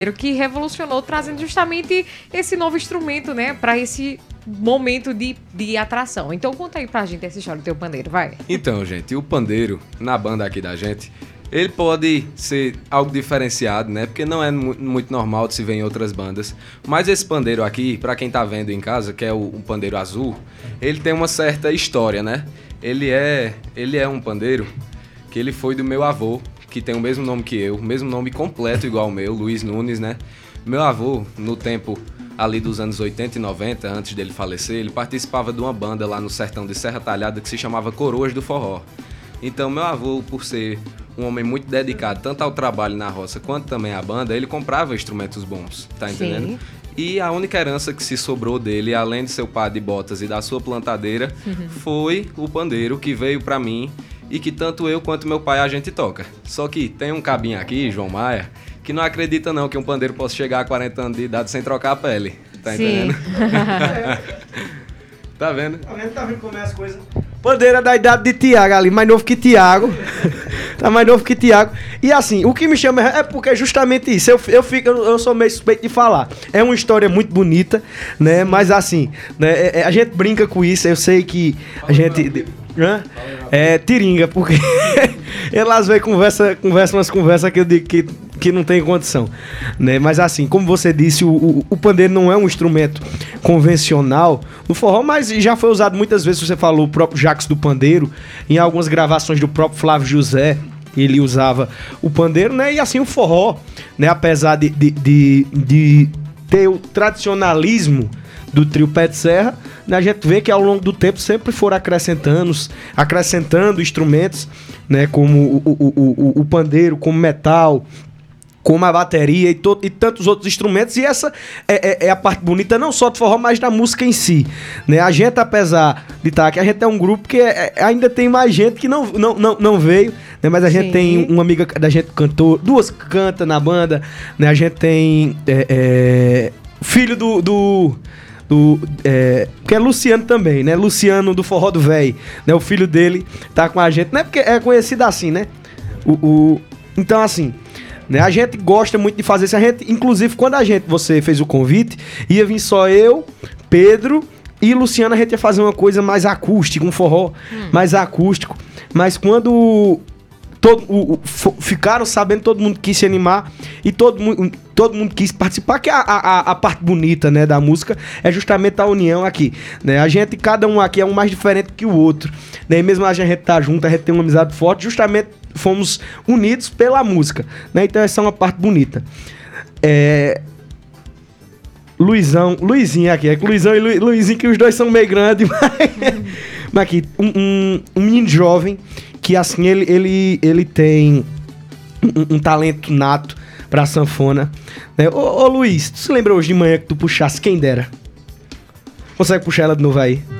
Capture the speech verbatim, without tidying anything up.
que revolucionou, trazendo justamente esse novo instrumento, né, para esse momento de, de atração. Então conta aí pra gente essa história do teu pandeiro, vai. Então, gente, o pandeiro, na banda aqui da gente, ele pode ser algo diferenciado, né, porque não é mu- muito normal de se ver em outras bandas, mas esse pandeiro aqui, pra quem tá vendo em casa, que é o, o pandeiro azul, ele tem uma certa história, né, ele é, ele é um pandeiro que ele foi do meu avô, que tem o mesmo nome que eu, o mesmo nome completo igual ao meu, Luiz Nunes, né? Meu avô, no tempo ali dos anos oitenta e noventa, antes dele falecer, ele participava de uma banda lá no sertão de Serra Talhada que se chamava Coroas do Forró. Então, meu avô, por ser um homem muito dedicado tanto ao trabalho na roça quanto também à banda, ele comprava instrumentos bons, tá entendendo? Sim. E a única herança que se sobrou dele, além de seu par de botas e da sua plantadeira, uhum. foi o pandeiro que veio pra mim e que tanto eu quanto meu pai a gente toca. Só que tem um cabinho aqui, João Maia, que não acredita não que um pandeiro possa chegar a quarenta anos de idade sem trocar a pele. Tá Sim. entendendo? Tá vendo? Tá vendo? Tá vendo como é as coisas? Pandeiro é da idade de Tiago ali, mais novo que Tiago. Tá mais novo que Tiago. E assim, o que me chama é porque é justamente isso. Eu, eu, fico, eu sou meio suspeito de falar. É uma história muito bonita, né? Mas assim, né? É, é, a gente brinca com isso. Eu sei que a gente... Hã? É tiringa, porque ele às vezes conversa, conversa umas conversas que eu digo que, que não tem condição, né? Mas assim, como você disse, o, o, o pandeiro não é um instrumento convencional no forró, mas já foi usado muitas vezes. Você falou o próprio Jacques do Pandeiro, em algumas gravações do próprio Flávio José, ele usava o pandeiro, né? E assim o forró, né? Apesar de, de, de, de ter o tradicionalismo do trio Pé de Serra, né, a gente vê que ao longo do tempo sempre foram acrescentando, acrescentando instrumentos, né, como o, o, o, o pandeiro, como metal, como a bateria e, to- e tantos outros instrumentos. E essa é, é, é a parte bonita não só do forró, mas da música em si, né? A gente, apesar de estar aqui, a gente é um grupo que é, é, ainda tem mais gente que não, não, não, não veio, né? Mas a gente Sim. tem uma amiga da gente que cantou, duas canta na banda, né? A gente tem é, é, filho do... do Do, é, que é Luciano também, né? Luciano do Forró do Véi, né? O filho dele tá com a gente, né? Porque é conhecido assim, né? O, o, então, assim, né? A gente gosta muito de fazer isso. A gente, inclusive, quando a gente, você fez o convite, ia vir só eu, Pedro e Luciano, a gente ia fazer uma coisa mais acústica, um forró hum. mais acústico. Mas quando... Todo, o, o, f- ficaram sabendo, todo mundo quis se animar e todo, mu- todo mundo quis participar, que a, a, a parte bonita, né, da música é justamente a união aqui, né? A gente, cada um aqui é um mais diferente que o outro, né? E mesmo a gente tá junto, a gente tem uma amizade forte, justamente fomos unidos pela música, né? Então essa é uma parte bonita. É... Luizão, Luizinho aqui, é que Luizão e Lu, Luizinho, que os dois são meio grandes, mas, mas aqui, um, um, um menino jovem que assim, ele, ele, ele tem um, um talento nato pra sanfona, né? Ô, ô Luiz, tu se lembra hoje de manhã que tu puxasse Quem Dera? Consegue puxar ela de novo aí?